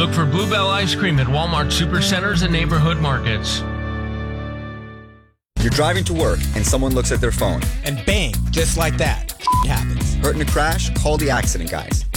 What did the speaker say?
Look for Bluebell Ice Cream at Walmart Supercenters and neighborhood markets. You're driving to work and someone looks at their phone. And bang, just like that, happens. Hurt in a crash? Call the accident guys.